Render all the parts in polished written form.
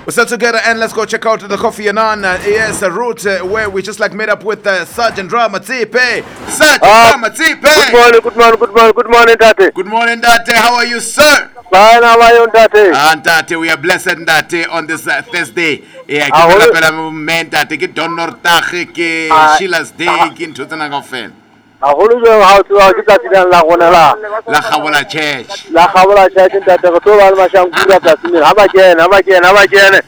We're still together, and let's go check out the Kofi Annan. Yes, a route where we just like made up with Sergeant Drama Tipe. Sergeant Drama Tipe. Good morning, Tate. Good morning, Date. How are you, sir? Fine, how are you, Tate? And Date, we are blessed, Date, on this Thursday. Yeah, ke Donortage, ke Sheila's Day, ke ntho tsena kaofela. A holo jwang ha o tsewa ke tsatsi la rona la Kgabola Church. La Kgabola Church, Ntate, re tlo ba le mashankula tsatsing ha ba kene.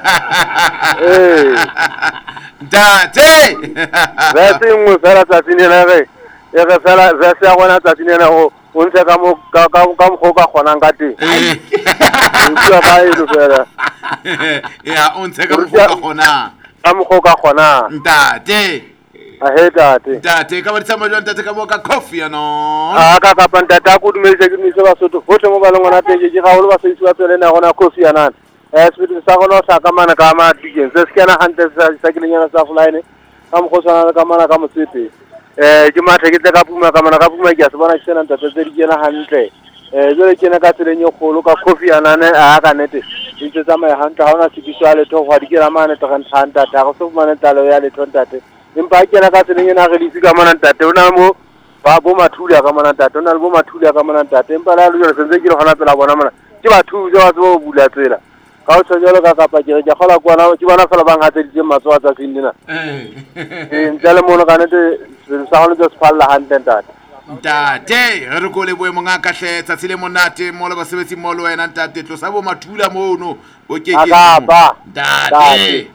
Date. Vese nngwe fela tsatsing ena re fela vese ya rona tsatsing ena o ntse ka mo ka ka kgonang ka teng. Bua ka ilo fela. Ya o ntse ka mo kgonang. Ka mo ka kgonang. Date. Tate ka batsa majwa ntate ka mo ka Kofi Annan. Ka pantata ku dumedise ke mise ba sotho hotle mo ba lengwana teng ke ga holo ba se itse tswele na gona Kofi Annan. Spirit sa gona sa ka mana ka ma digeng se skena hante sa ke lenyana sa flyne ka mo go tsana ka mana ka motsepe. Ke mathe ke tla ka puma ka mana ka puma ke a se bona ke sena ntate tse di kena hantle. Jole ke na ka tselenye kgolo ka Kofi Annan a ka nete. Itse tsa mai hantle ha ona tshitiso le tho gwa di ke la mane tsa nthanta ta go se fumana talo ya le thontate. Empa ke na ka tseleng ena re ditse ka mona ntate o na mo ba bo mathula ka mona ntate o na le bo mathula ka mona ntate empa la le sentse ke re gona tsela bona mona ke bathu ba go bula tsela ka o tsejelo ka kapa ke re ke gola kwana ke bona fela bang hatse ditse matsoa tsa tsindina ntele mono ka nete sa gona tse spalla hande ntate Ntate re go le boemo nga kahle tsa tsile monate mo le basebetsi mo le wena ntate tlo sa bo mathula mono o ke Ntate.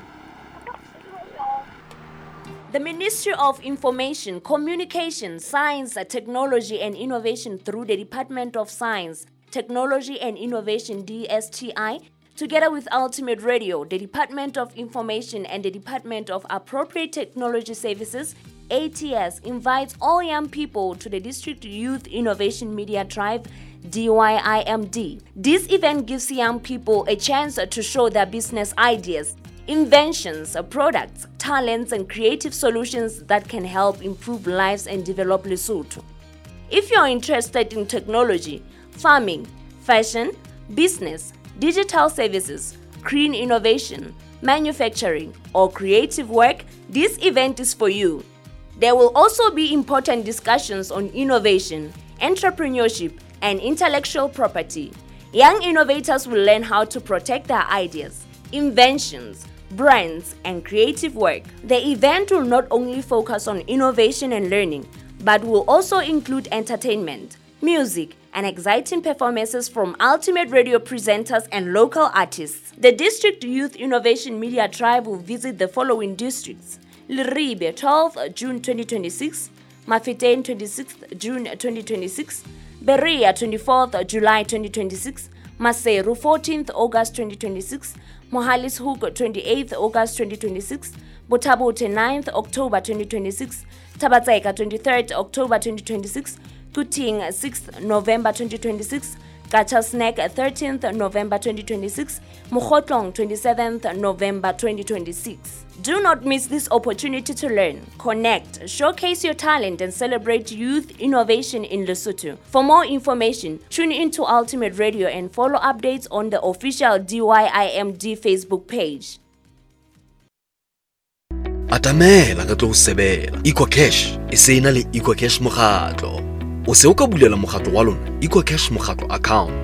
The Ministry of Information, Communication, Science, Technology and Innovation through the Department of Science, Technology and Innovation DSTI, together with Ultimate Radio, the Department of Information and the Department of Appropriate Technology Services, ATS, invites all young people to the District Youth Innovation Media Drive, DYIMD. This event gives young people a chance to show their business ideas, inventions, products, talents, and creative solutions that can help improve lives and develop Lesotho. If you're interested in technology, farming, fashion, business, digital services, green innovation, manufacturing, or creative work, this event is for you. There will also be important discussions on innovation, entrepreneurship, and intellectual property. Young innovators will learn how to protect their ideas, inventions, brands, and creative work. The event will not only focus on innovation and learning, but will also include entertainment, music, and exciting performances from Ultimate Radio presenters and local artists. The District Youth Innovation Media Tribe will visit the following districts: Leribe, 12th June 2026, Mafetain, 26th June 2026, Berea, 24th July 2026, Maseru, 14th August 2026, Mohalishoek, 28th August 2026, Botabote, 9th October 2026, Tabatseka, 23rd October 2026, Kuting, 6th November 2026, Gacha Snack, 13th November 2026, Mukhotlong, 27th November 2026. Do not miss this opportunity to learn, connect, showcase your talent, and celebrate youth innovation in Lesotho. For more information, tune into Ultimate Radio and follow updates on the official DYIMD Facebook page. Atamela ka tlo sebela EcoCash e se ina le EcoCash mokgatlo o se o ka bulela mokgatlo wa lona EcoCash mokgatlo account